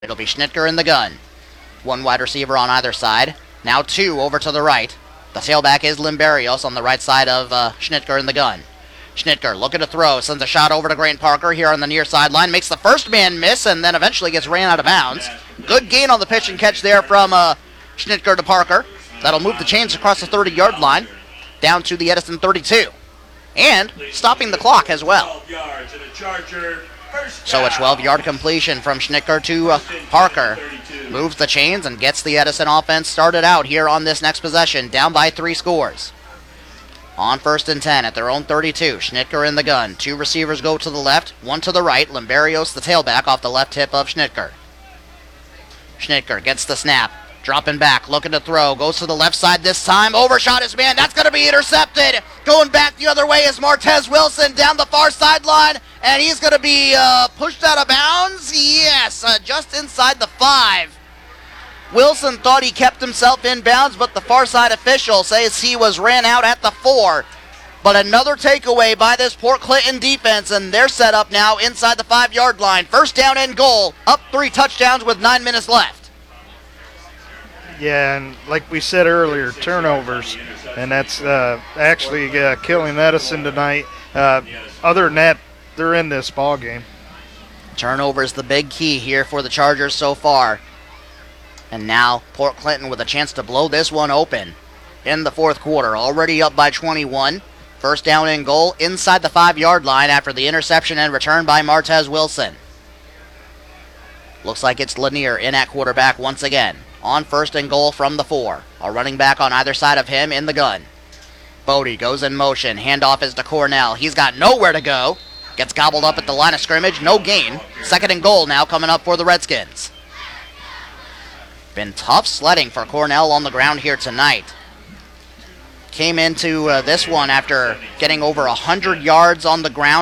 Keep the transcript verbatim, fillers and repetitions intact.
It'll be Schnitker in the gun. One wide receiver on either side. Now two over to the right. The tailback is Limberios on the right side of uh, Schnitker in the gun. Schnitker looking to throw, sends a shot over to Grant Parker here on the near sideline, makes the first man miss, and then eventually gets ran out of bounds. Good gain on the pitch and catch there from uh, Schnitker to Parker. That'll move the chains across the thirty-yard line down to the Edison thirty-two. And stopping the clock as well. So a twelve-yard completion from Schnitker to uh, Parker. Moves the chains and gets the Edison offense started out here on this next possession, down by three scores. On first and ten at their own thirty-two, Schnitker in the gun. Two receivers go to the left, one to the right. Limberios, the tailback, off the left hip of Schnitker. Schnitker gets the snap, dropping back, looking to throw, goes to the left side this time, overshot his man, that's going to be intercepted. Going back the other way is Martez Wilson down the far sideline, and he's going to be uh, pushed out of bounds. Yes, uh, just inside the five. Wilson thought he kept himself in bounds, but the far side official says he was ran out at the four. But another takeaway by this Port Clinton defense, and they're set up now inside the five-yard line. First down and goal, up three touchdowns with nine minutes left. Yeah, and like we said earlier, turnovers, and that's uh, actually uh, killing Edison tonight. Uh, other than that, they're in this ball game. Turnovers the big key here for the Chargers so far. And now Port Clinton with a chance to blow this one open in the fourth quarter. Already up by twenty-one. First down and goal inside the five-yard line after the interception and return by Martez Wilson. Looks like it's Lanier in at quarterback once again. On first and goal from the four. A running back on either side of him in the gun. Bodie goes in motion. Handoff is to Cornell. He's got nowhere to go. Gets gobbled up at the line of scrimmage. No gain. Second and goal now coming up for the Redskins. Been tough sledding for Cornell on the ground here tonight. Came into uh, this one after getting over one hundred yards on the ground